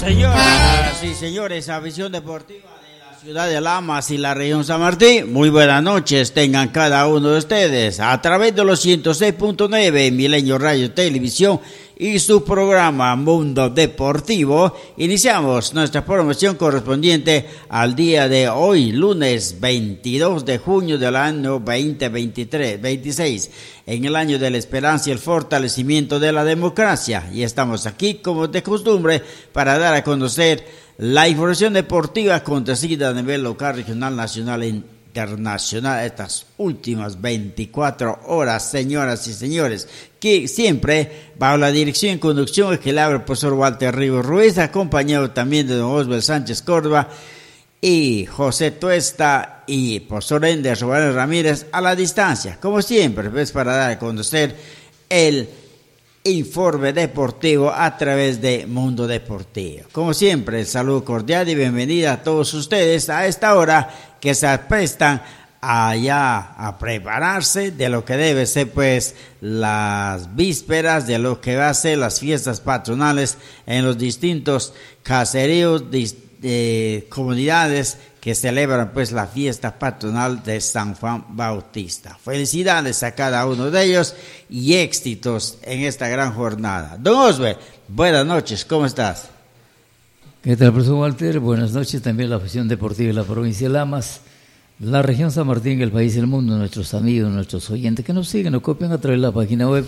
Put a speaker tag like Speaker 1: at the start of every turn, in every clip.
Speaker 1: Señoras y señores, a Visión Deportiva de la ciudad de Lamas y la región San Martín, muy buenas noches tengan cada uno de ustedes a través de los 106.9 Milenio Radio Televisión y su programa Mundo Deportivo. Iniciamos nuestra promoción correspondiente al día de hoy, lunes 22 de junio del año 2026, en el año de la esperanza y el fortalecimiento de la democracia. Y estamos aquí, como de costumbre, para dar a conocer la información deportiva acontecida a nivel local, regional, nacional e internacional estas últimas 24 horas, señoras y señores, que siempre bajo la dirección y conducción que le abre el profesor Walter Rivas Ruiz, acompañado también de don Oswald Sánchez Córdoba y José Tuesta y profesor Ender Roberto Ramírez a la distancia, como siempre, pues para dar a conocer el informe deportivo a través de Mundo Deportivo. Como siempre, el saludo cordial y bienvenida a todos ustedes a esta hora que se prestan allá a prepararse de lo que debe ser pues las vísperas de lo que va a ser las fiestas patronales en los distintos caseríos de comunidades que celebran pues la fiesta patronal de San Juan Bautista. Felicidades a cada uno de ellos y éxitos en esta gran jornada. Don Osbe, buenas noches, ¿cómo estás?
Speaker 2: ¿Qué tal, profesor Walter? Buenas noches también a la afición deportiva de la provincia de Lamas, la región San Martín, el país y el mundo, nuestros amigos, nuestros oyentes que nos siguen, nos copian a través de la página web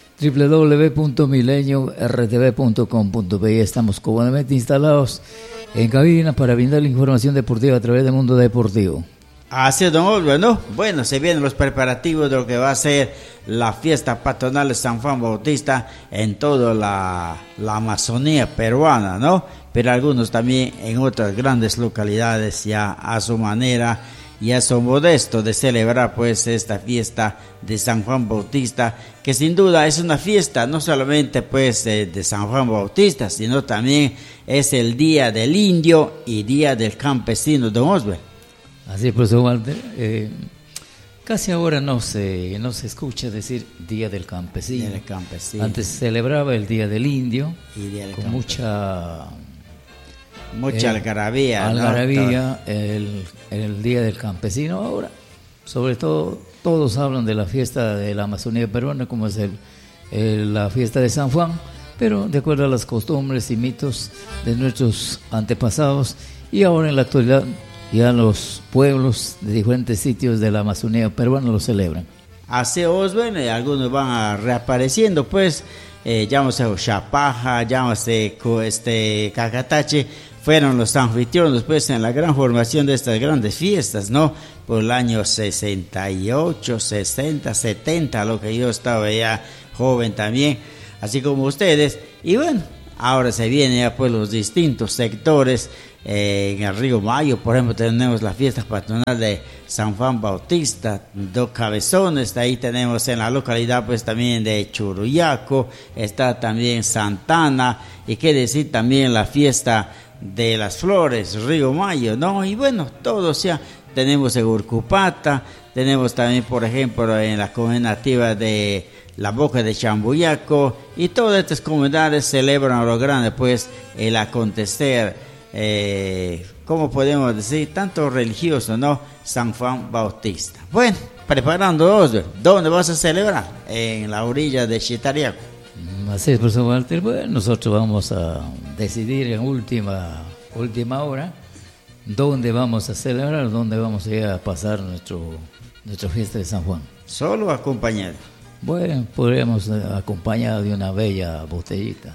Speaker 2: www.mileniortv.com.pe. Estamos cómodamente instalados en cabina para brindar la información deportiva a través del Mundo Deportivo.
Speaker 1: Así es, don Osvaldo, ¿no? Bueno, se vienen los preparativos de lo que va a ser la fiesta patronal de San Juan Bautista en toda la Amazonía peruana, ¿no? Pero algunos también en otras grandes localidades ya a su manera, ya son modestos de celebrar pues esta fiesta de San Juan Bautista, que sin duda es una fiesta no solamente pues de San Juan Bautista, sino también es el Día del Indio y Día del Campesino, don Osvaldo.
Speaker 2: Así es, profesor Walter. Casi ahora no se escucha decir Día del Campesino.
Speaker 1: Día del Campesino.
Speaker 2: Antes se celebraba el Día del Indio
Speaker 1: y Día del
Speaker 2: con
Speaker 1: mucha algarabía, ¿no?
Speaker 2: El Día del Campesino. Ahora, sobre todo, todos hablan de la fiesta de la Amazonía peruana, como es la fiesta de San Juan, pero de acuerdo a las costumbres y mitos de nuestros antepasados, y ahora en la actualidad ya los pueblos de diferentes sitios de la Amazonía peruana lo celebran.
Speaker 1: Así Osvaldo, algunos van reapareciendo, pues, llámase Chapaja, llámase Cacatache, fueron los anfitriones pues en la gran formación de estas grandes fiestas, ¿no? Por el año 68, 60, 70, lo que yo estaba ya joven también, así como ustedes, y bueno, ahora se vienen ya pues los distintos sectores. En el Río Mayo, por ejemplo, tenemos la fiesta patronal de San Juan Bautista, Dos Cabezones. Ahí tenemos en la localidad pues también de Churuyaco, está también Santana, y qué decir también la fiesta de las Flores, Río Mayo, ¿no? Y bueno, todos ya tenemos en Urcupata, tenemos también, por ejemplo, en la comunidad nativa de La Boca de Chambuyaco, y todas estas comunidades celebran a lo grande pues el acontecer, ¿cómo podemos decir? Tanto religioso, ¿no? San Juan Bautista. Bueno, preparándonos, ¿dónde vas a celebrar? En la orilla de Chitariaco.
Speaker 2: Así es, profesor Walter. Bueno, nosotros vamos a decidir en última hora dónde vamos a celebrar, dónde vamos a ir a pasar nuestra fiesta de San Juan.
Speaker 1: ¿Solo o acompañado?
Speaker 2: Bueno, podríamos acompañar de una bella botellita.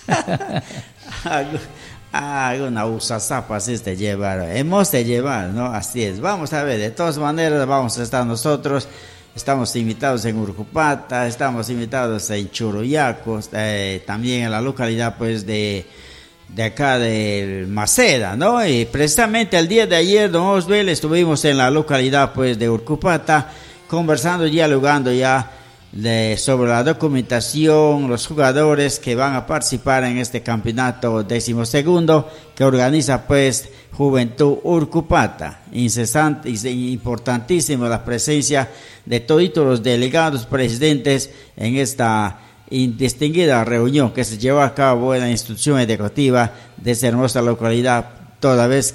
Speaker 1: Una usazapa así de llevar, hemos de llevar, ¿no? Así es, vamos a ver, de todas maneras vamos a estar nosotros, estamos invitados en Urcupata, estamos invitados en Churuyaco, también en la localidad pues de acá de Maceda, ¿no? Y precisamente el día de ayer, don Osbel, estuvimos en la localidad pues de Urcupata, conversando, dialogando ya sobre la documentación, los jugadores que van a participar en este campeonato 12º que organiza pues Juventud Urcupata. Incesante y importantísimo la presencia de todos los delegados presidentes en esta y distinguida reunión que se llevó a cabo en la institución educativa de esta hermosa localidad, toda vez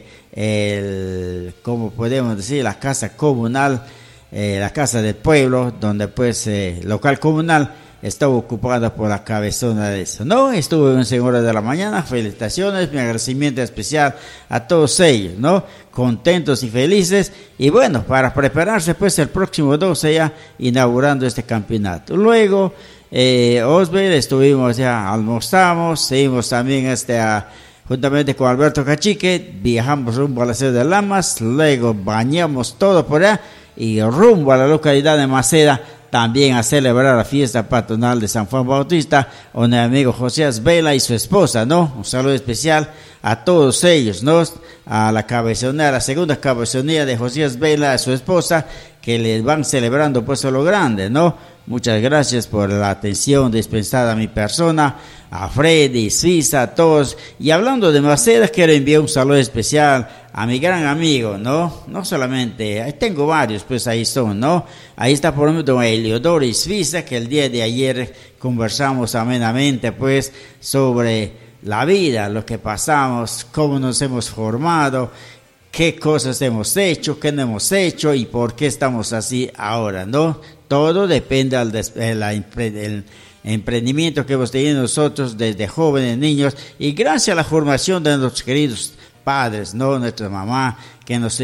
Speaker 1: que como podemos decir, la casa comunal, la casa del pueblo, donde pues local comunal, estaba ocupada por la cabezona de eso, ¿no? Estuve en 11 horas de la mañana, felicitaciones, mi agradecimiento especial a todos ellos, ¿no? Contentos y felices, y bueno, para prepararse pues el próximo 12 ya inaugurando este campeonato. Luego, Osber, estuvimos ya, almorzamos, seguimos también juntamente con Alberto Cachique, viajamos rumbo a la ciudad de Lamas, luego bañamos todo por allá, y rumbo a la localidad de Maceda, también a celebrar la fiesta patronal de San Juan Bautista, con el amigo Josías Vela y su esposa, ¿no? Un saludo especial a todos ellos, ¿no? A la cabezonera, la segunda cabezonera de Josías Vela, a su esposa, que les van celebrando pues a lo grande, ¿no? Muchas gracias por la atención dispensada a mi persona, a Freddy, Suiza, a todos. Y hablando de Maceda, quiero enviar un saludo especial a mi gran amigo, ¿no? No solamente, ahí tengo varios, pues ahí son, ¿no? Ahí está por ejemplo don Eliodoro y Suiza, que el día de ayer conversamos amenamente, pues, sobre la vida, lo que pasamos, cómo nos hemos formado, qué cosas hemos hecho, qué no hemos hecho y por qué estamos así ahora, ¿no? Todo depende del emprendimiento que hemos tenido nosotros desde jóvenes, niños, y gracias a la formación de nuestros queridos padres, ¿no? Nuestra mamá, que nos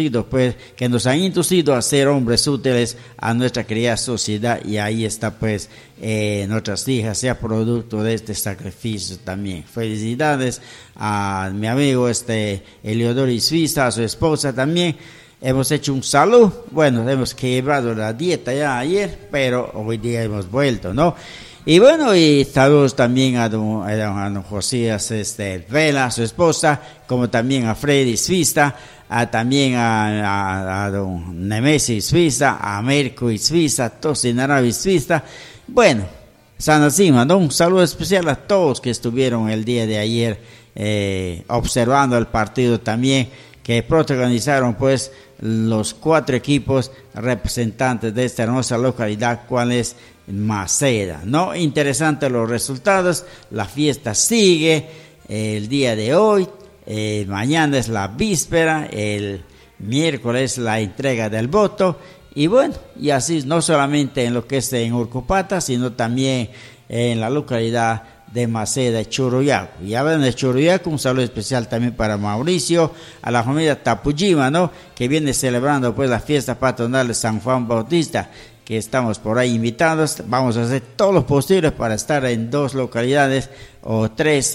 Speaker 1: han inducido a ser hombres útiles a nuestra querida sociedad, y ahí está pues nuestras hijas, sea producto de este sacrificio también. Felicidades a mi amigo Eliodoro y Suiza, a su esposa también. Hemos hecho un saludo, bueno, hemos quebrado la dieta ya ayer, pero hoy día hemos vuelto, ¿no? Y bueno, y saludos también a don Josías Vela, su esposa, como también a Freddy Suiza, también a don Nemesis Suiza, a Merco y Suiza, Tosinarabi Suiza. Bueno, San Asima, ¿no? Un saludo especial a todos que estuvieron el día de ayer observando el partido también, que protagonizaron pues los 4 equipos representantes de esta hermosa localidad, cuál es Maceda, ¿no? Interesantes los resultados, la fiesta sigue el día de hoy, mañana es la víspera, el miércoles la entrega del voto, y bueno, y así no solamente en lo que es en Urcupata, sino también en la localidad de Maceda y Churuyacu. Y hablando de Churuyacu, un saludo especial también para Mauricio, a la familia Tapujima, ¿no? Que viene celebrando pues la fiesta patronal de San Juan Bautista, que estamos por ahí invitados. Vamos a hacer todo lo posible para estar en 2 localidades o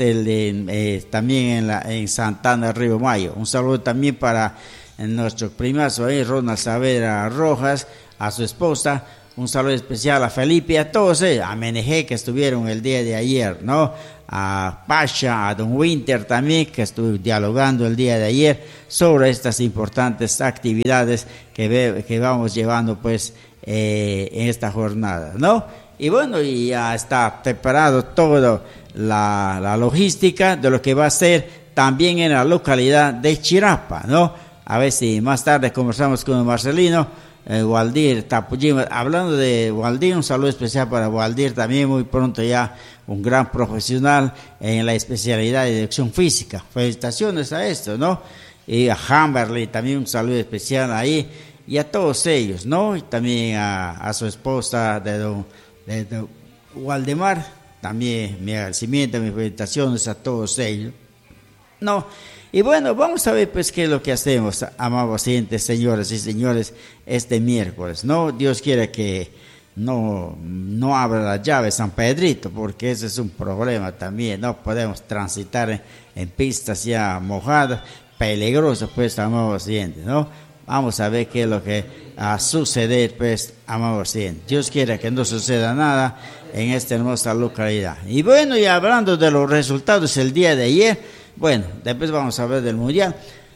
Speaker 1: 3 también en Santana Río Mayo. Un saludo también para nuestro primazo ahí, Ronald Saavedra Rojas, a su esposa. Un saludo especial a Felipe, a todos, a Menejé, que estuvieron el día de ayer, ¿no? A Pasha, a Don Winter también, que estuvo dialogando el día de ayer sobre estas importantes actividades que vamos llevando pues en esta jornada, ¿no? Y bueno, y ya está preparado toda la logística de lo que va a ser también en la localidad de Chirapa, ¿no? A ver si más tarde conversamos con Marcelino. Waldir Tapujima, hablando de Waldir, un saludo especial para Waldir también, muy pronto ya un gran profesional en la especialidad de dirección física. Felicitaciones a esto, ¿no? Y a Hamberley también un saludo especial ahí, y a todos ellos, ¿no? Y también a su esposa de don Waldemar, también mi agradecimiento, mis felicitaciones a todos ellos, ¿no? Y bueno, vamos a ver pues qué es lo que hacemos, amados oyentes, señoras y señores, este miércoles, ¿no? Dios quiere que no abra la llave San Pedrito, porque ese es un problema también, no podemos transitar en pistas ya mojadas, peligrosas pues, amados oyentes, ¿no? Vamos a ver qué es lo que va a suceder pues, amados oyentes. Dios quiere que no suceda nada en esta hermosa localidad. Y bueno, y hablando de los resultados el día de ayer, bueno, después vamos a ver del Mundial.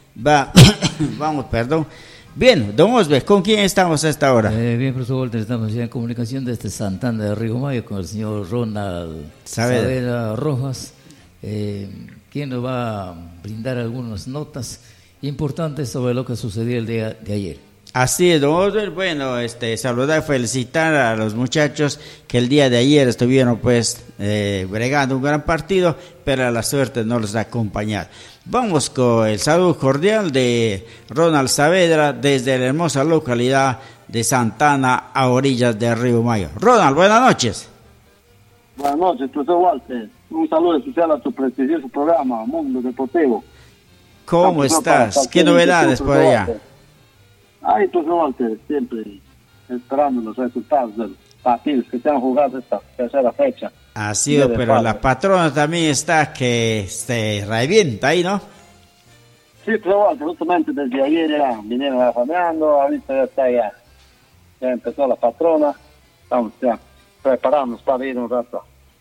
Speaker 1: Perdón. Bien, don Osber, ¿con quién estamos a esta hora?
Speaker 2: Bien, profesor Walter, estamos ya en comunicación desde Santana de Río Mayo con el señor Ronald Saavedra Rojas, quien nos va a brindar algunas notas importantes sobre lo que sucedió el día de ayer.
Speaker 1: Así es, don Oswald. Bueno, saludar, felicitar a los muchachos que el día de ayer estuvieron pues bregando un gran partido, pero la suerte no los ha acompañado. Vamos con el saludo cordial de Ronald Saavedra desde la hermosa localidad de Santana, a orillas del río Mayo. Ronald, buenas noches.
Speaker 3: Buenas noches, profesor Walter. Un saludo especial a tu prestigioso programa, Mundo Deportivo.
Speaker 1: ¿Cómo estás? ¿Qué novedades por allá?
Speaker 3: Ay, profesor Walter, siempre esperando los resultados de los partidos que se han jugado esta tercera fecha.
Speaker 1: Así es, pero la patrona también está que se revienta ahí, ¿no?
Speaker 3: Sí, profesor Walter, justamente desde ayer ya vinieron afaneando, ahorita ya empezó la patrona, estamos ya prepararnos para ir un rato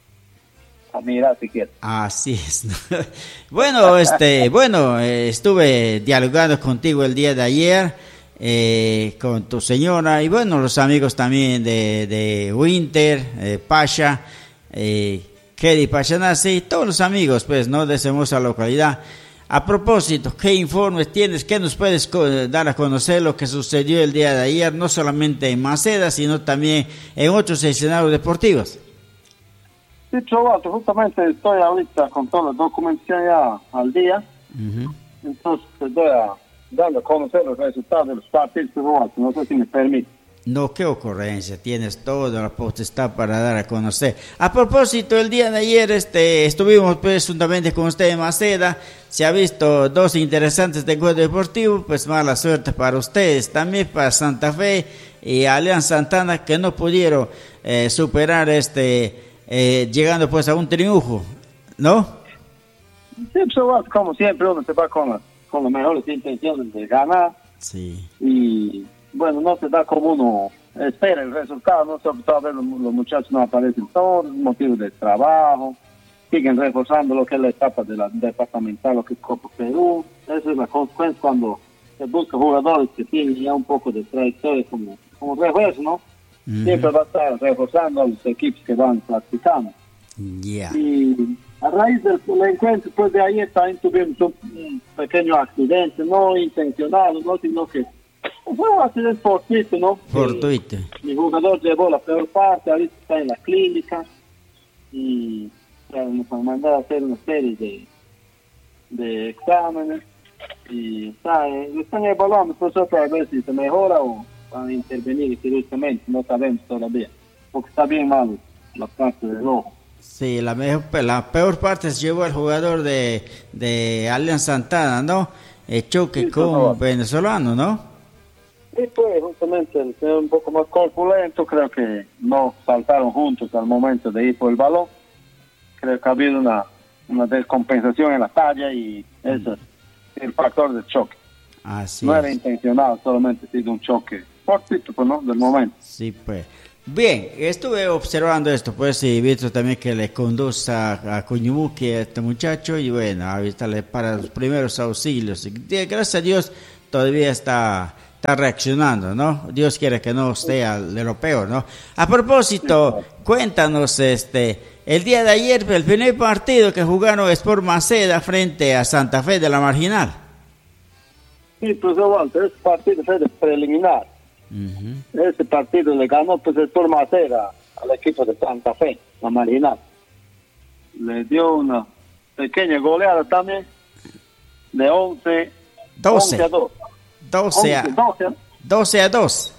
Speaker 3: a mirar si quieres.
Speaker 1: Así es. Bueno, estuve dialogando contigo el día de ayer, con tu señora y bueno, los amigos también de Winter, Pasha, Kelly Pachanasi, todos los amigos pues, ¿no? De esa hermosa localidad. A propósito, ¿qué informes tienes? ¿Qué nos puedes dar a conocer lo que sucedió el día de ayer, no solamente en Maceda, sino también en otros escenarios deportivos?
Speaker 3: Sí, Chovato, justamente estoy ahorita con toda la documentación ya al día. Entonces te voy a dar a conocer los resultados de los partidos, Chovato, no sé si me permite.
Speaker 1: No, qué ocurrencia, tienes toda la potestad para dar a conocer. A propósito, el día de ayer estuvimos pues juntamente con usted en Maceda, se ha visto dos interesantes encuentros deportivos, pues mala suerte para ustedes, también para Santa Fe y Alianza Santana que no pudieron superar llegando pues a un triunfo, ¿no?
Speaker 3: Sí, pues, como siempre uno se va con las mejores intenciones de ganar.
Speaker 1: Sí.
Speaker 3: Y bueno, no se da como uno espera el resultado, no sobre todo a ver los muchachos no aparecen todos, motivos de trabajo, siguen reforzando lo que es la etapa de la departamental, lo que es Copa Perú. Esa es la consecuencia cuando se busca jugadores que tienen ya un poco de trayectoria como refuerzo, ¿no? Siempre va a estar reforzando a los equipos que van practicando.
Speaker 1: Yeah.
Speaker 3: Y a raíz del encuentro, pues de ayer también tuvimos un pequeño accidente, no intencionado, no, sino que fue un accidente fortuito, ¿no?
Speaker 1: Fortuito.
Speaker 3: Mi jugador llevó la peor parte, ahorita está en la clínica y nos han mandado a hacer una serie de exámenes y están evaluando pues para ver si se mejora o van a intervenir quirúrgicamente, no sabemos todavía, porque está bien malo la parte del ojo.
Speaker 1: Sí, la peor parte se llevó el jugador de Alianza Santana, ¿no? El choque con venezolano, ¿no?
Speaker 3: Sí, pues justamente el señor un poco más corpulento, creo que no saltaron juntos al momento de ir por el balón. Creo que ha habido una descompensación en la talla y ese es el factor del choque.
Speaker 1: Así
Speaker 3: no
Speaker 1: es.
Speaker 3: Era intencionado, solamente ha sido un choque fortuito, pues, ¿no? Del momento.
Speaker 1: Sí, pues. Bien, estuve observando esto, pues, y visto también que le conduce a Coñumuqui a este muchacho, y bueno, ahorita le para los primeros auxilios. Y gracias a Dios todavía está reaccionando, ¿no? Dios quiere que no esté de lo peor, ¿no? A propósito, cuéntanos, el día de ayer, el primer partido que jugaron Sport Maceda frente a Santa Fe de la Marginal.
Speaker 3: Sí, pues, Walter, ese partido fue de preliminar. Ese partido le ganó pues el Sport Maceda al equipo de Santa Fe, la Marginal. Le dio una pequeña goleada también de 11 a 2. 12 a 2.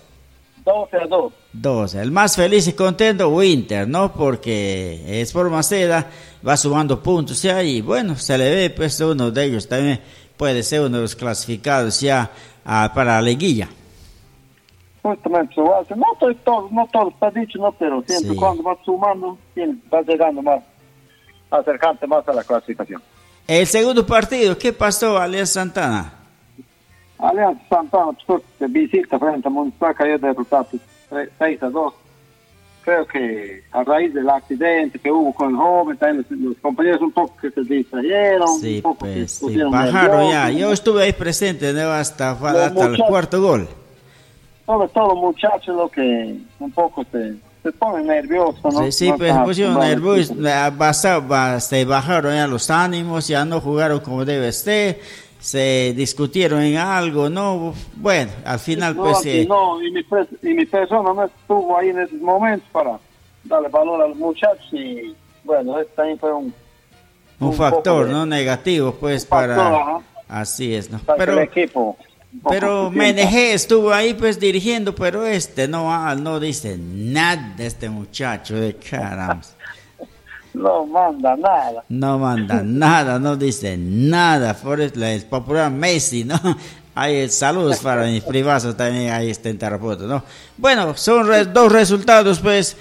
Speaker 3: 12.
Speaker 1: El más feliz y contento Winter, ¿no? Porque Sport Maceda va sumando puntos ya y bueno, se le ve pues uno de ellos también puede ser uno de los clasificados ya para la liguilla.
Speaker 3: Justamente, no todo está dicho, ¿no? Pero siempre
Speaker 1: Sí.
Speaker 3: cuando vas sumando, vas llegando más, acercarte más a la clasificación.
Speaker 1: El segundo partido, ¿qué pasó, Alianza Santana?
Speaker 3: Alianza Santana, pues, de visita frente a Municipal cayó derrotado 6-2. Creo que a raíz del accidente que hubo con el joven, también los compañeros un poco que se distrayeron,
Speaker 1: Sí,
Speaker 3: un poco
Speaker 1: pues,
Speaker 3: que
Speaker 1: sí,
Speaker 3: se pusieron
Speaker 1: bajaron ya.
Speaker 3: nerviosos.
Speaker 1: Yo estuve ahí presente, ¿no? hasta el
Speaker 3: muchachos.
Speaker 1: cuarto gol.
Speaker 3: Sobre todo muchachos lo que un poco se ponen nerviosos, ¿no?
Speaker 1: Sí,
Speaker 3: No
Speaker 1: pues
Speaker 3: están
Speaker 1: pusieron
Speaker 3: acostumbrados.
Speaker 1: nerviosos, se bajaron ya los ánimos, ya no jugaron como debe ser. se discutieron en algo, ¿no? Bueno, al final
Speaker 3: no,
Speaker 1: pues...
Speaker 3: no, y mi persona no estuvo ahí en esos momentos para darle valor a los muchachos y bueno, este también fue un
Speaker 1: factor, ¿no? Negativo, pues, para...
Speaker 3: factor, ajá.
Speaker 1: Así es, ¿no?
Speaker 3: Para el equipo.
Speaker 1: Pero Menegé estuvo ahí pues dirigiendo, pero no dice nada de este muchacho de caramba.
Speaker 3: No manda nada.
Speaker 1: No manda nada, no dice nada. Por eso el popular Messi, ¿no? Hay saludos para mis privados también ahí está en Tarapoto, ¿no? Bueno, son dos resultados pues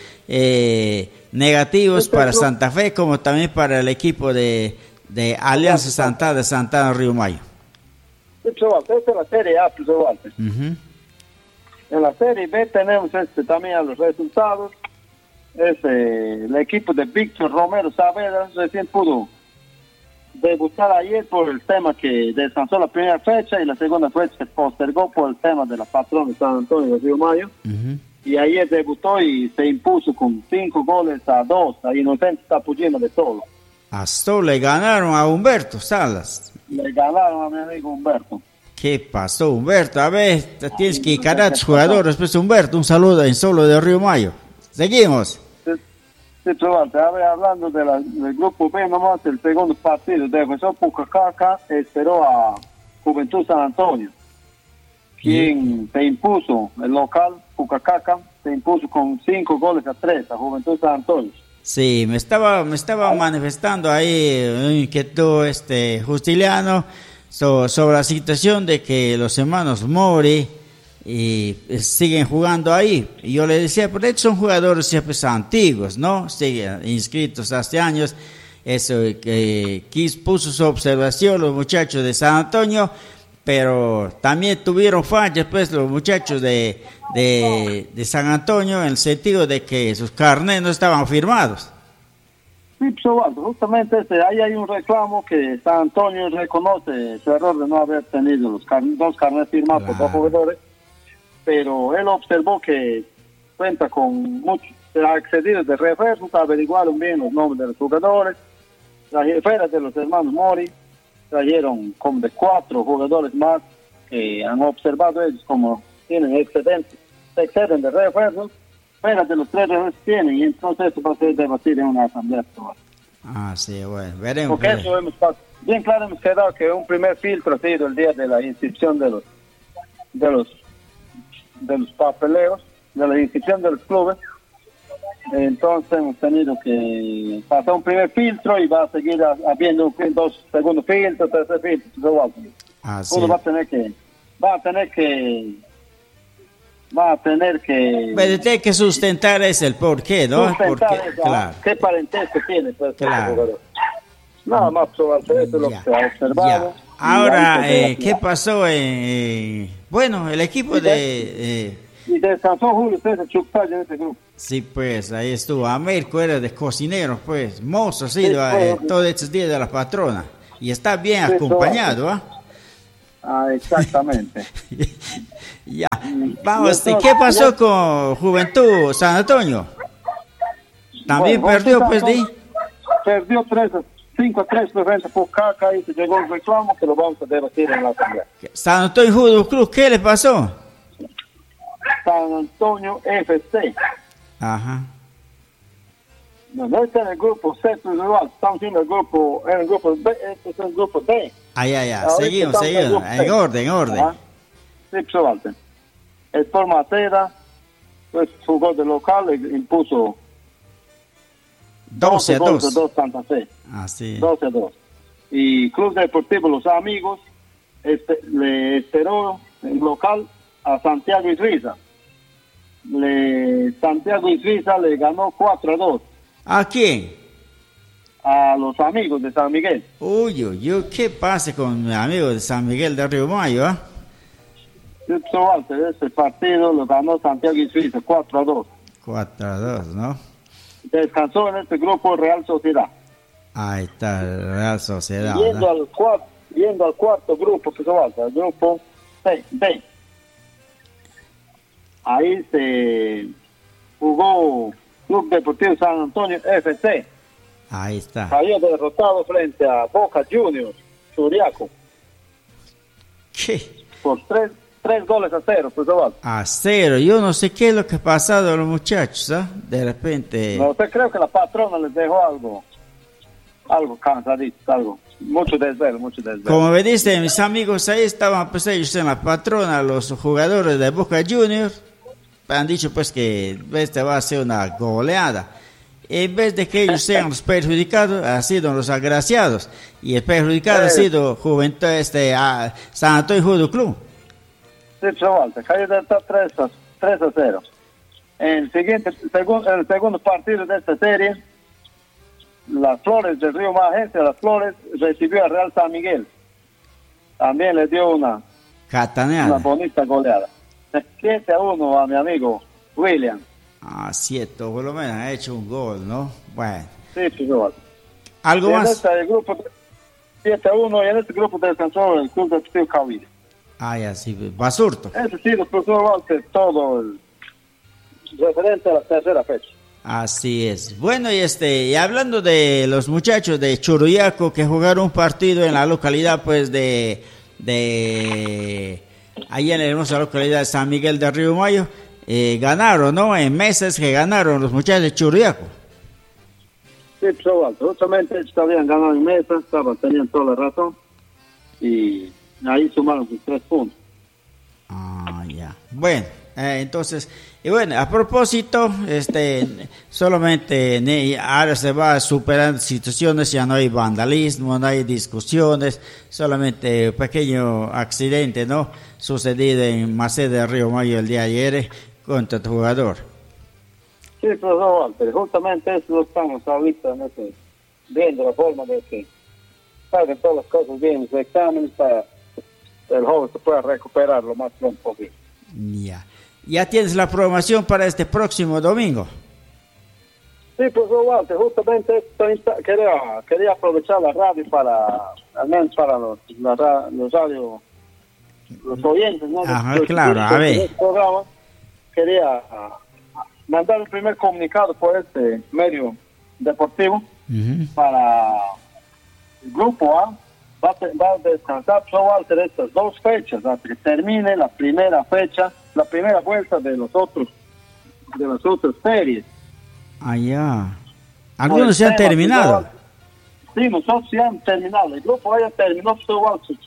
Speaker 1: negativos para Santa Fe como también para el equipo de Alianza Santana Río Mayo.
Speaker 3: Esta es la Serie A, En la Serie B tenemos también los resultados. El equipo de Víctor Romero Saavedra recién pudo debutar ayer por el tema que descansó la primera fecha y la segunda fecha se postergó por el tema de la patrona de San Antonio de Río Mayo. Y ayer debutó y se impuso con 5-2 a Inocente Tapullino de Solo.
Speaker 1: Hasta le ganaron a Humberto Salas.
Speaker 3: Le ganaron a mi amigo Humberto.
Speaker 1: ¿Qué pasó, Humberto? A ver, tienes que encarar a tus jugadores. Pues Humberto, un saludo en Solo de Río Mayo. Seguimos.
Speaker 3: Sí, hablando del grupo B, nomás el segundo partido. Defensor Pucacaca esperó a Juventud San Antonio, quien se impuso, el local Pucacaca, se impuso con 5-3 a Juventud San Antonio.
Speaker 1: Sí, me estaba manifestando ahí inquietud Justiliano sobre la situación de que los hermanos Mori siguen jugando ahí. Y yo le decía, pero estos son jugadores siempre antiguos, ¿no? Siguen inscritos hace años. Eso puso su observación los muchachos de San Antonio, pero también tuvieron fallas pues los muchachos de San Antonio en el sentido de que sus carnets no estaban firmados.
Speaker 3: Sí, justamente ahí hay un reclamo que San Antonio reconoce su error de no haber tenido los dos carnets firmados por dos jugadores, pero él observó que cuenta con muchos accedidos de refuerzos, averiguaron bien los nombres de los jugadores, las jeferas de los hermanos Mori trajeron como de 4 jugadores más que han observado ellos como tienen exceden de refuerzos, fuera de los 3 refuerzos tienen, y entonces eso va a ser debatir en una asamblea.
Speaker 1: Sí, bueno, veremos.
Speaker 3: Porque eso bien claro hemos quedado que un primer filtro ha sido el día de la inscripción de los papeleos, de la inscripción de los clubes. Entonces hemos tenido que pasar un primer filtro y va a seguir habiendo dos segundos filtros, tercer filtro. Uno va a tener que
Speaker 1: tiene que sustentar el porqué, ¿no? Porque, claro.
Speaker 3: ¿Qué parentesco tiene? Pues,
Speaker 1: claro.
Speaker 3: Nada más sobre eso es lo que se ha observado.
Speaker 1: Ahora, ¿qué pasó? Bueno, el equipo
Speaker 3: y descansó Julio César Chuctaya en ese grupo.
Speaker 1: Sí, pues ahí estuvo. Américo era de cocinero, pues. Mozo ha sido todos estos días de la patrona. Y está bien acompañado,
Speaker 3: exactamente.
Speaker 1: Ya. Vamos, ¿qué pasó con Juventud San Antonio? También perdió, pues,
Speaker 3: perdió 5-3 frente a Pucaca y se llegó el reclamo que lo vamos a debatir en la asamblea.
Speaker 1: San Antonio Judo Cruz, ¿qué le pasó?
Speaker 3: San Antonio FC.
Speaker 1: Ajá.
Speaker 3: No está en el grupo C, estamos en el grupo B, este es el grupo D.
Speaker 1: Seguimos, en orden.
Speaker 3: Ajá. Sí, el Sport Maceda, pues jugó de local, le impuso
Speaker 1: 12-2.
Speaker 3: 2 Santa Fe.
Speaker 1: Sí.
Speaker 3: 12-2. Y Club Deportivo Los Amigos le esperó en local a Santiago y Suiza. Santiago y Suiza le ganó 4-2.
Speaker 1: ¿A quién?
Speaker 3: A los Amigos de San Miguel.
Speaker 1: ¿Qué pasa con mi amigo de San Miguel de Río Mayo?
Speaker 3: Ese partido lo ganó Santiago y Suiza 4-2.
Speaker 1: 4-2, ¿no?
Speaker 3: Descansó en este grupo Real Sociedad.
Speaker 1: Ahí está, Real Sociedad.
Speaker 3: Yendo al cuarto grupo, el grupo B. Ahí se jugó Club Deportivo San Antonio FC.
Speaker 1: Ahí está.
Speaker 3: Había derrotado frente a Boca Juniors, Churiaco.
Speaker 1: ¿Qué?
Speaker 3: Por 3-0, profesor Walter.
Speaker 1: A 0. Yo no sé qué es lo que ha pasado a los muchachos, ¿ah? De repente.
Speaker 3: No, usted creo que la patrona les dejó algo cansadito, algo. Mucho desvelo.
Speaker 1: Como me dicen mis amigos, ahí estaban pues ellos en la patrona, los jugadores de Boca Juniors. Han dicho pues que este va a ser una goleada. En vez de que ellos sean los perjudicados, han sido los agraciados. Y el perjudicado ha sido Juventud, San Antonio Judo Club.
Speaker 3: Sí, profesor Walter, Calle está 3-0. En el segundo partido de esta serie, Las Flores del Río Magencia, Las Flores recibió al Real San Miguel. También le dio una bonita goleada. 7-1 a mi amigo William.
Speaker 1: 7, por lo menos ha hecho un gol, ¿no? Bueno.
Speaker 3: Sí, profesor.
Speaker 1: ¿Algo
Speaker 3: y
Speaker 1: más?
Speaker 3: En grupo 7-1 y en este grupo descansó el Club Deportivo Cavite.
Speaker 1: Ya sí, Basurto.
Speaker 3: Ese sí, profesor Walter, todo el referente a la tercera fecha.
Speaker 1: Así es. Bueno, y hablando de los muchachos de Churuyaco que jugaron un partido en la localidad, pues, de ahí en la hermosa localidad de San Miguel de Río Mayo, ganaron, ¿no? En meses que ganaron los muchachos de Churuyaco.
Speaker 3: Sí, profesor Walter, justamente ellos habían ganado en mesas, tenían toda la razón, y ahí sumaron sus 3 puntos.
Speaker 1: Ya. Bueno, entonces, y bueno, a propósito, solamente ahora se va superando situaciones, ya no hay vandalismo, no hay discusiones, solamente un pequeño accidente, ¿no? Sucedido en Macé de Río Mayo el día de ayer contra el jugador.
Speaker 3: Sí, profesor Walter, justamente eso lo estamos ahorita viendo la forma de que salgan todas las cosas bien, los exámenes para el joven se pueda recuperar lo más pronto posible.
Speaker 1: Ya tienes la programación para este próximo domingo.
Speaker 3: Sí, profesor Walter, justamente quería aprovechar la radio al menos para los oyentes, ¿no?
Speaker 1: Ajá, claro, a ver.
Speaker 3: Este programa, quería mandar el primer comunicado por este medio deportivo para el grupo A. Va a descansar, profesor Walter, estas 2 fechas hasta que termine la primera fecha, la primera vuelta de las otras series.
Speaker 1: Ya. Algunos se han terminado.
Speaker 3: Sí, nosotros ya han terminado. El grupo ya terminó, profesor Walter, sus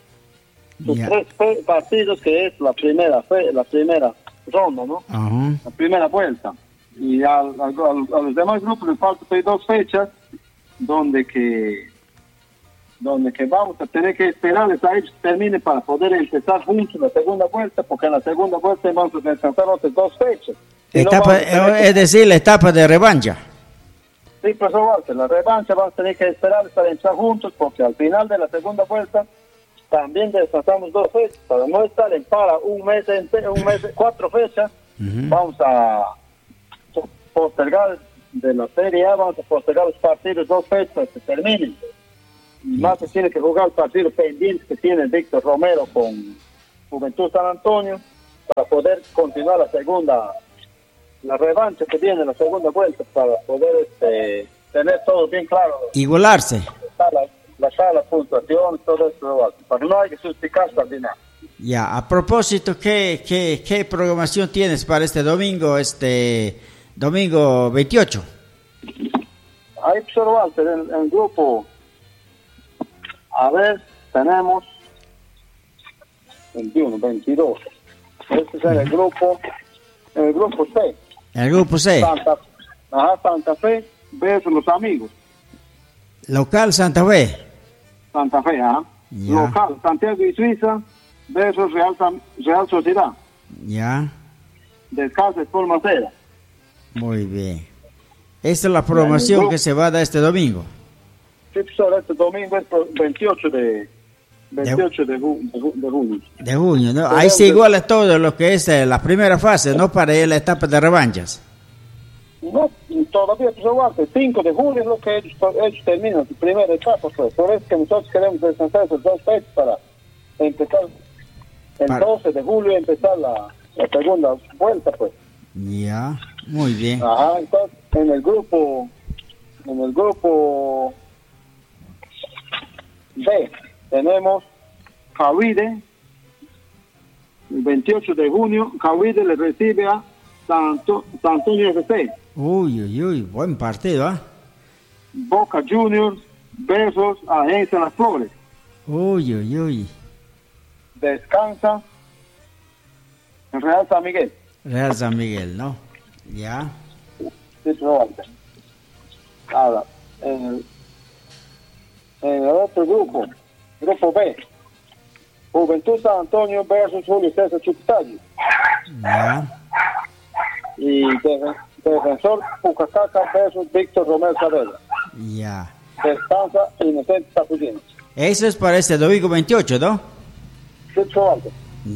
Speaker 3: 3 partidos, que es la primera ronda, ¿no? La primera vuelta. Y a los demás grupos les faltan 2 fechas donde que vamos a tener que esperarles a ellos que termine para poder empezar juntos la segunda vuelta, porque en la segunda vuelta vamos a descansar otras 2 fechas.
Speaker 1: Es decir, la etapa de revancha.
Speaker 3: Sí, profesor Walter, la revancha vamos a tener que esperarles para entrar juntos, porque al final de la segunda vuelta también descansamos 2 fechas, para no estar en un mes, 4 fechas. Vamos a postergar de la Serie A, vamos a postergar los partidos 2 fechas que terminen. Más se tiene que jugar el partido pendiente que tiene Víctor Romero con Juventud San Antonio para poder continuar la revancha que viene la segunda vuelta, para poder tener todo bien claro.
Speaker 1: Igualarse.
Speaker 3: La puntuación, todo eso, para que no haya que suspicacia al final.
Speaker 1: Ya, a propósito, ¿qué programación tienes para este domingo, domingo 28?
Speaker 3: Ahí, profesor Walter, en el grupo, a ver, tenemos 21, 22. Este es el grupo C.
Speaker 1: El grupo C.
Speaker 3: Santa Fe versus Los Amigos.
Speaker 1: Local Santa Fe.
Speaker 3: Santa Fe, ajá.
Speaker 1: Ya.
Speaker 3: Local Santiago y Suiza versus Real Sociedad.
Speaker 1: Ya.
Speaker 3: Descansa Sport Maceda.
Speaker 1: Muy bien. Esta es la programación que se va a dar este domingo.
Speaker 3: Sí, profesor, este domingo es 28 de junio.
Speaker 1: De junio, ¿no? Ahí se iguala todo lo que es la primera fase, ¿no? Para ir a la etapa de revanchas.
Speaker 3: No, todavía, profesor Walter, 5 de julio es lo que ellos terminan su primera etapa, pues. Por eso que nosotros queremos descansar esos 2 fechas para empezar el 12 de julio, empezar la segunda vuelta, pues.
Speaker 1: Ya, muy bien.
Speaker 3: Ajá, entonces, en el grupo B tenemos Cavite 28 de junio, Cahuite le recibe a San Antonio FC.
Speaker 1: Uy, buen partido, ¿ah?
Speaker 3: Boca Juniors versus Agencia Las Flores.
Speaker 1: Uy.
Speaker 3: Descansa Real San Miguel.
Speaker 1: Real San Miguel, ¿no? Ya.
Speaker 3: Sí, probable. Ahora, en el otro grupo B, Juventud San Antonio versus Julio César Chuctayo.
Speaker 1: Ya.
Speaker 3: Y Defensor Pucacaca versus Víctor Romero Saavedra.
Speaker 1: Ya.
Speaker 3: Descansa Inocente Tapujino.
Speaker 1: Eso es para este domingo 28, ¿no?
Speaker 3: Sí, probable.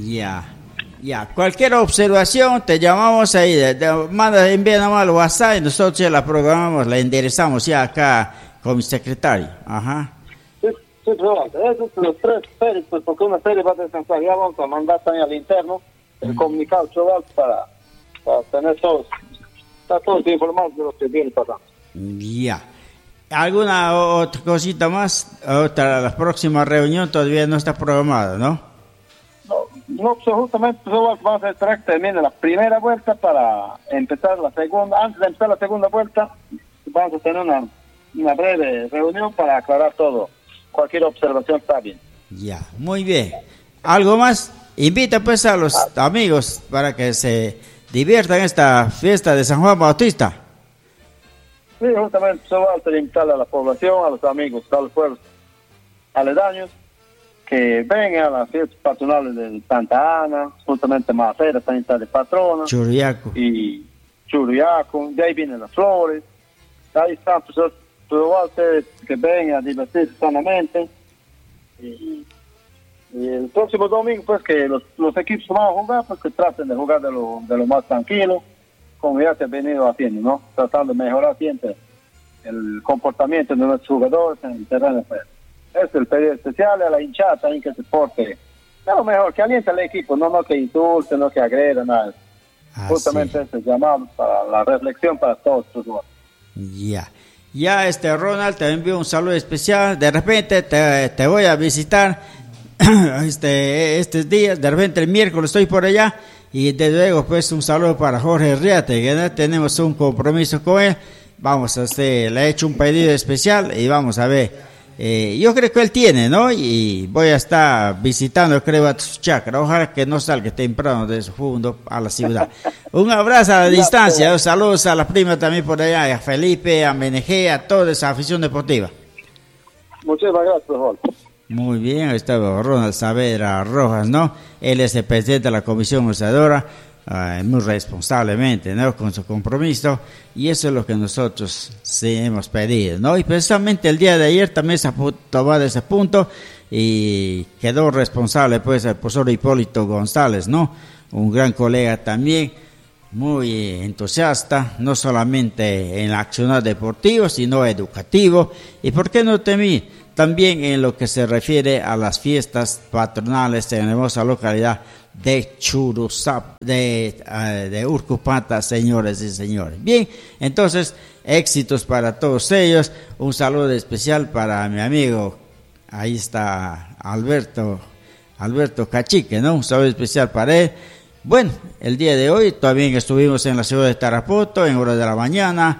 Speaker 1: Ya. Cualquier observación, te llamamos ahí. Envía nomás al WhatsApp y nosotros ya la programamos, la enderezamos ya acá con mi secretario. Ajá.
Speaker 3: Sí, probable. Esos son los 3 series, pues porque una serie va a descansar. Ya vamos a mandar también al interno el comunicado chaval para tener todos informados de lo que viene pasando.
Speaker 1: Ya. ¿Alguna otra cosita más? La próxima reunión todavía no está programada, ¿no?
Speaker 3: No, pues justamente vamos a esperar que termine la primera vuelta para empezar la segunda. Antes de empezar la segunda vuelta, vamos a tener una breve reunión para aclarar todo. Cualquier observación está bien.
Speaker 1: Ya, muy bien. ¿Algo más? Invita pues a los amigos para que se diviertan en esta fiesta de San Juan Bautista.
Speaker 3: Sí, justamente vamos a invitar a la población, a los amigos, a los pueblos aledaños, que vengan a las fiestas patronales de Santa Ana, justamente Macera, también está de patrona.
Speaker 1: Churiaco.
Speaker 3: Y Churiaco, de ahí vienen las flores. Ahí están, pues ustedes que vengan a divertirse sanamente. Y el próximo domingo, pues que los equipos que van a jugar, pues que traten de jugar de lo más tranquilo, como ya se ha venido haciendo, ¿no? Tratando de mejorar siempre el comportamiento de nuestros jugadores en el terreno de juego. Es el pedido especial a la hinchada también que se porte, a lo mejor que aliente al equipo, no que insulte, no que agreda, nada. Justamente ese llamado para la reflexión para todos los jugadores.
Speaker 1: Ya Ronald, te envío un saludo especial. De repente te voy a visitar estos días, de repente el miércoles estoy por allá. Y desde luego pues un saludo para Jorge Riate, que tenemos un compromiso con él. Vamos a hacer, le he hecho un pedido especial y vamos a ver. Yo creo que él tiene, ¿no? Y voy a estar visitando, creo, a su chacra. Ojalá que no salga temprano de su fondo a la ciudad. Un abrazo a la distancia. Saludos a la prima también por allá, a Felipe, a MNG, a toda esa afición deportiva.
Speaker 3: Muchísimas gracias, Jorge.
Speaker 1: Muy bien, ahí estaba Ronald Saavedra Rojas, ¿no? Él es el presidente de la comisión organizadora, muy responsablemente, ¿no? Con su compromiso, y eso es lo que nosotros sí hemos pedido, ¿no? Y precisamente el día de ayer también se ha tomado ese punto y quedó responsable, pues, el profesor Hipólito González, ¿no? Un gran colega también, muy entusiasta, no solamente en el accionar deportivo, sino educativo, y ¿por qué no también en lo que se refiere a las fiestas patronales en la hermosa localidad de Churuzap, de Urcupata, señores y señores? Bien, entonces, éxitos para todos ellos. Un saludo especial para mi amigo, ahí está Alberto Cachique, ¿no? Un saludo especial para él. Bueno, el día de hoy también estuvimos en la ciudad de Tarapoto, en horas de la mañana,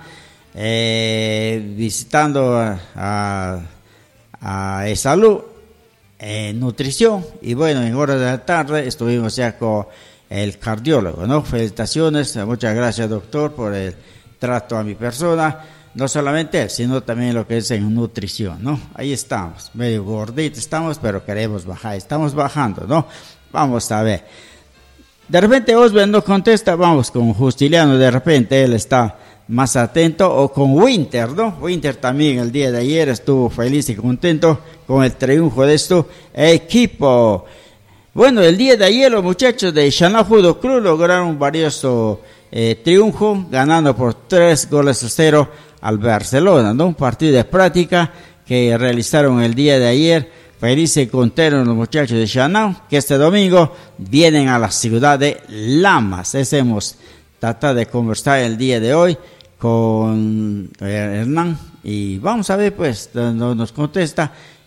Speaker 1: visitando a salud, nutrición, y bueno, en horas de la tarde estuvimos ya con el cardiólogo, ¿no? Felicitaciones, muchas gracias, doctor, por el trato a mi persona, no solamente él, sino también lo que es en nutrición, ¿no? Ahí estamos, medio gorditos estamos, pero queremos bajar, estamos bajando, ¿no? Vamos a ver. De repente Osvaldo no contesta, vamos con Justiliano, de repente él está más atento, o con Winter, ¿no? Winter también el día de ayer estuvo feliz y contento con el triunfo de su equipo. Bueno, el día de ayer los muchachos de Xaná Judo Cruz lograron un valioso triunfo, ganando por 3-0 al Barcelona, ¿no? Un partido de práctica que realizaron el día de ayer. Felices y contentos los muchachos de Xaná, que este domingo vienen a la ciudad de Lamas. Hemos tratado de conversar el día de hoy con Hernán y vamos a ver, pues, nos contesta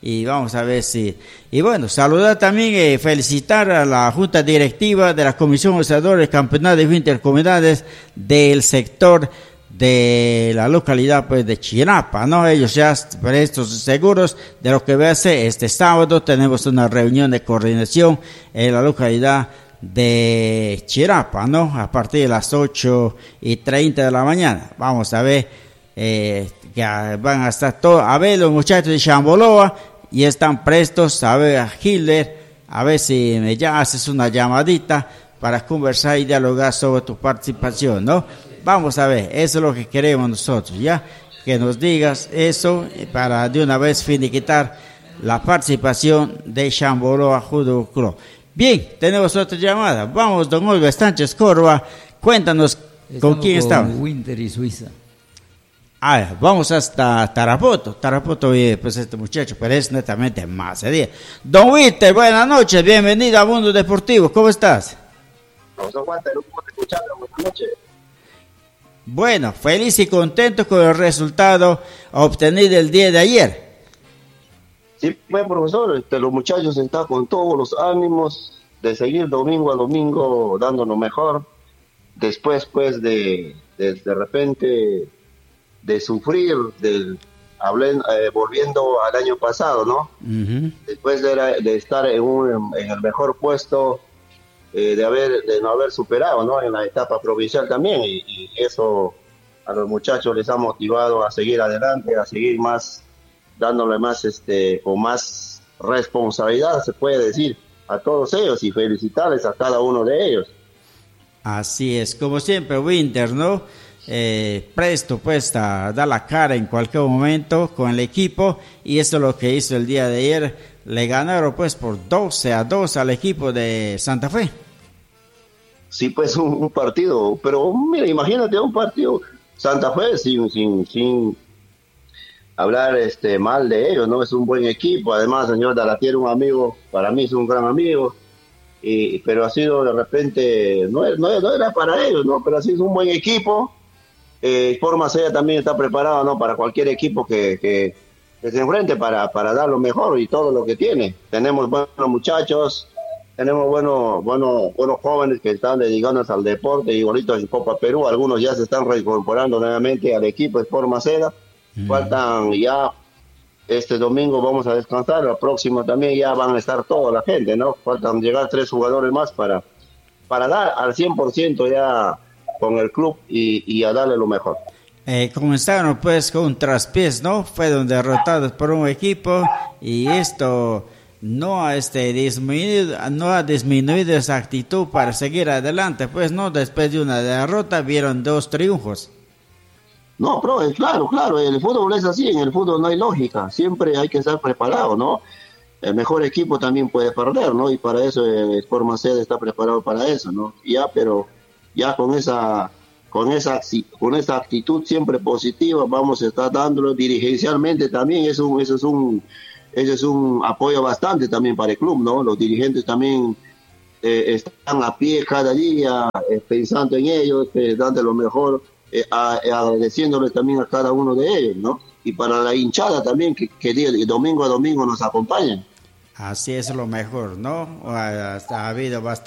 Speaker 1: y vamos a ver si... Y bueno, saludar también, felicitar a la Junta Directiva de la Comisión Organizadora del Campeonato de Intercomunidades del sector de la localidad pues de Chirapa, ¿no? Ellos ya prestos seguros de lo que va a ser este sábado. Tenemos una reunión de coordinación en la localidad de Chirapa, ¿no? A partir de las 8:30 de la mañana. Vamos a ver, que van a estar todos, a ver los muchachos de Chamboloa, y están prestos a ver a Hitler, a ver si me ya haces una llamadita para conversar y dialogar sobre tu participación, ¿no? Vamos a ver, eso es lo que queremos nosotros, ¿ya? Que nos digas eso para de una vez finiquitar la participación de Chamboloa Judo Club. Bien, tenemos otra llamada. Vamos, don Olga Sánchez Córdoba, cuéntanos con quién estamos.
Speaker 2: Con Winter y Suiza.
Speaker 1: Vamos hasta Tarapoto. Tarapoto vive pues este muchacho, pero es netamente más día. Don Winter, buenas noches, bienvenido a Mundo Deportivo, ¿cómo estás?
Speaker 4: Buenas noches.
Speaker 1: Bueno, feliz y contento con el resultado obtenido el día de ayer.
Speaker 4: Sí, pues, profesor, los muchachos están con todos los ánimos de seguir domingo a domingo dando lo mejor. Después, pues, de repente, de sufrir, volviendo al año pasado, ¿no? Uh-huh. Después de estar en el mejor puesto, de no haber superado, ¿no? En la etapa provincial también, y eso a los muchachos les ha motivado a seguir adelante, a seguir más, dándole más, con más responsabilidad, se puede decir, a todos ellos, y felicitarles a cada uno de ellos.
Speaker 1: Así es, como siempre, Winter, ¿no? Presto pues a dar la cara en cualquier momento con el equipo, y eso es lo que hizo el día de ayer. Le ganaron pues por 12-2 al equipo de Santa Fe.
Speaker 4: Sí, pues un partido, pero mira, imagínate un partido Santa Fe sin hablar mal de ellos, ¿no? Es un buen equipo, además señor Dalatier, un amigo, para mí es un gran amigo, pero ha sido de repente, no era para ellos, ¿no? Pero ha sido un buen equipo. Sport Maceió también está preparado, ¿no? Para cualquier equipo que se enfrente para dar lo mejor y todo lo que tiene. Tenemos buenos muchachos, tenemos buenos jóvenes que están dedicándose al deporte, igualitos en Copa Perú. Algunos ya se están reincorporando nuevamente al equipo de Sport Maceió. Faltan ya, este domingo vamos a descansar, el próximo también ya van a estar toda la gente, ¿no? Faltan llegar 3 jugadores más para dar al 100% ya con el club y a darle lo mejor.
Speaker 1: Comenzaron pues con un traspiés, ¿no? Fueron derrotados por un equipo, y esto no ha disminuido esa actitud para seguir adelante, pues, ¿no? Después de una derrota vieron 2 triunfos.
Speaker 4: No, pero claro, el fútbol es así, en el fútbol no hay lógica, siempre hay que estar preparado, ¿no? El mejor equipo también puede perder, ¿no? Y para eso el Sport Maceió está preparado para eso, ¿no? Pero ya con esa actitud siempre positiva vamos a estar dándolo dirigencialmente también. Eso es un apoyo bastante también para el club, ¿no? Los dirigentes también están a pie cada día, pensando en ellos, dando lo mejor, agradeciéndoles también a cada uno de ellos, ¿no? Y para la hinchada también, que domingo a domingo nos acompañan.
Speaker 1: Así es lo mejor, ¿no? Ha habido